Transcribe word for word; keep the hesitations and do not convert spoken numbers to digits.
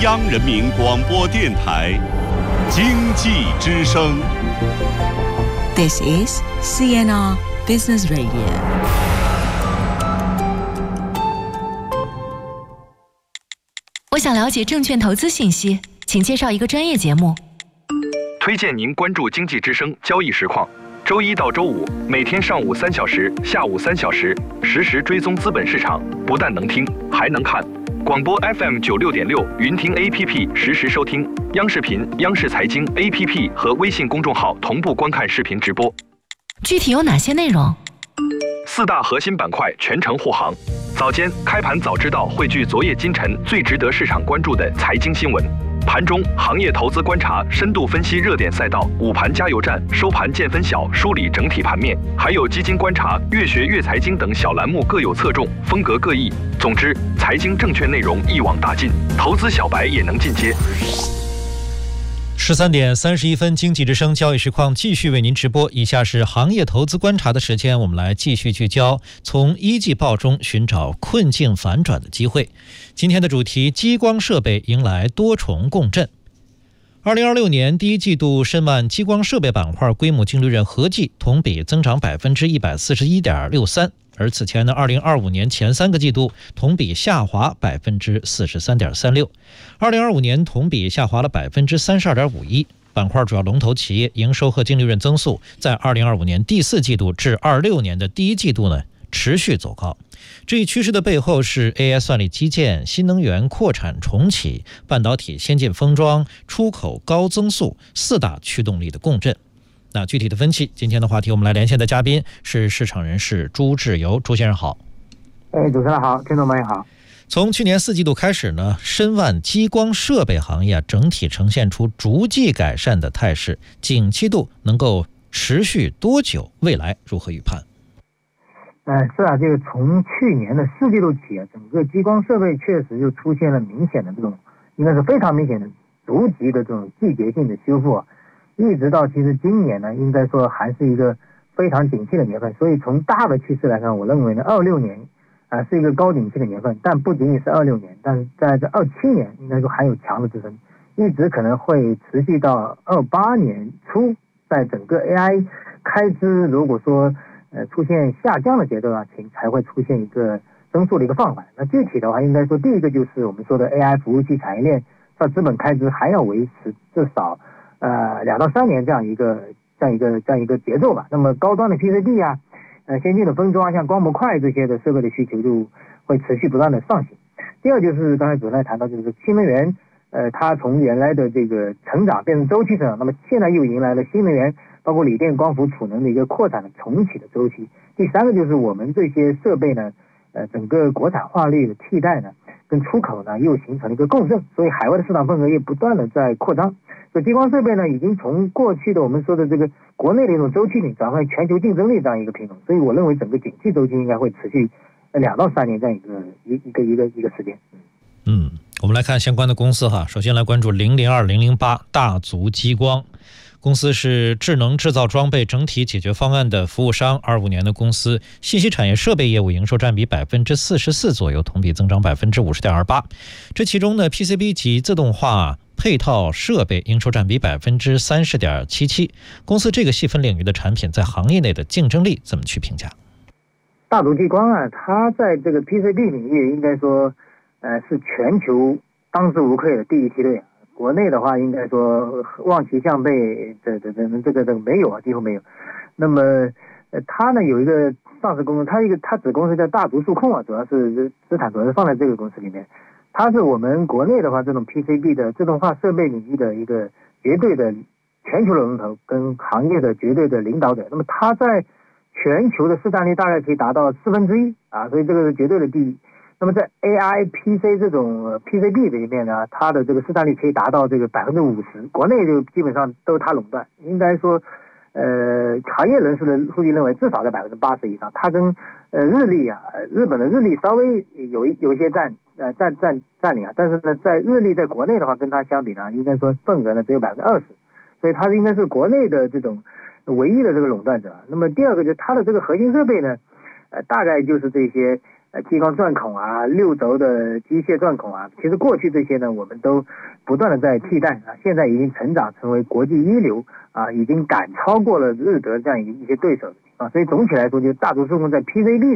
央人民广播电台经济之声。 This is C N R Business Radio。 我想了解证券投资信息，请介绍一个专业节目。 推荐您关注经济之声交易实况，周一到周五每天上午三小时，下午三小时，实时追踪资本市场，不但能听，还能看。广播 F M 九六点六，云听 A P P 实时收听，央视频、央视财经 A P P 和微信公众号同步观看视频直播。 具体有哪些内容？ 四大核心板块全程护航。早间开盘早知道汇聚昨夜今晨最值得市场关注的财经新闻。盘中行业投资观察深度分析热点赛道，午盘加油站收盘见分晓，梳理整体盘面，还有基金观察、越学越财经等小栏目各有侧重，风格各异。总之，财经证券内容一网打尽，投资小白也能进阶。 十三点三十一分，经济之声交易实况继续为您直播。以下是行业投资观察的时间，我们来继续聚焦，从一季报中寻找困境反转的机会。今天的主题：激光设备迎来多重共振。二零二六年第一季度，申万激光设备板块规模净利润合计同比增长百分之一百四十一点六三。而此前呢，二零二五年前三个季度同比下滑百分之四十三点三六，二零二五年同比下滑了百分之三十二点五一。板块主要龙头企业营收和净利润增速在二零二五年第四季度至二六年的第一季度呢持续走高。这一趋势的背后是 A I 算力基建、新能源扩产重启、半导体先进封装、出口高增速四大驱动力的共振。那具体的分析，今天的话题我们来连线的嘉宾是市场人士朱志游。朱先生好。 哎，主持人好，听众朋友好。 从去年四季度开始呢，申万激光设备行业整体呈现出逐季改善的态势，景气度能够持续多久？未来如何预判？ 呃，是啊，这个从去年的四季度起啊，整个激光设备确实就出现了明显的这种，应该是非常明显的逐级的这种季节性的修复啊。一直到其实今年呢，应该说还是一个非常景气的年份，所以从大的趋势来看，我认为呢，二六年啊、呃、是一个高景气的年份，但不仅仅是二六年，但是在这二七年应该说还有强的支撑，一直可能会持续到二八年初，在整个 A I 开支如果说呃出现下降的阶段啊，才会出现一个增速的一个放缓。那具体的话，应该说第一个就是我们说的 A I 服务器产业链，它资本开支还要维持至少。呃，两到三年这样一个这样一个这样一个节奏吧。那么高端的 P C B 啊，呃，先进的封装啊，像光模块这些的设备的需求就会持续不断的上行。第二就是刚才主持人谈到，就是新能源，呃，它从原来的这个成长变成周期成长，那么现在又迎来了新能源，包括锂电、光伏、储能的一个扩展的重启的周期。第三个就是我们这些设备呢，呃，整个国产化率的替代呢，跟出口呢又形成了一个共振，所以海外的市场份额也不断的在扩张。所以激光设备呢，已经从过去的我们说的这个国内的一种周期品转换全球竞争力这样一个品种，所以我认为整个景气周期应该会持续两到三年这样一个一一个一个一个时间。 嗯，我们来看相关的公司哈，首先来关注零零二零零八大族激光。公司是智能制造装备整体解决方案的服务商，二五年的公司信息产业设备业务营收占比百分之四十四左右，同比增长百分之五十点二八。这其中呢 ，P C B 及自动化配套设备营收占比百分之三十点七七。公司这个细分领域的产品在行业内的竞争力怎么去评价？ 大族激光啊，它在这个 P C B 领域应该说，呃，是全球当之无愧的第一梯队。国内的话，应该说望其项背的的的这个的没有啊，几乎没有。那么，呃，它呢有一个上市公司，它一个它子公司叫大族数控啊，主要是资产主要是放在这个公司里面。它是我们国内的话，这种 P C B 的自动化设备领域的一个绝对的全球的龙头，跟行业的绝对的领导者。那么它在全球的市占率大概可以达到四分之一啊，所以这个是绝对的第一。那么在 A I P C 这种 P C B 这一面呢，它的这个市占率可以达到这个百分之五十，国内就基本上都是它垄断。应该说，呃，行业人士的数据认为至少在百分之八十以上。它跟呃日立啊，日本的日立稍微有一有一些占呃占占占领啊，但是呢，在日立在国内的话，跟它相比呢，应该说份额呢只有百分之二十，所以它应该是国内的这种唯一的这个垄断者。那么第二个就是它的这个核心设备呢，呃，大概就是这些。 呃激光钻孔啊、六轴的机械钻孔啊，其实过去这些呢，我们都不断的在替代啊，现在已经成长成为国际一流啊，已经赶超过了日德这样一一些对手的情况。所以总体来说，就大多数人在 P V D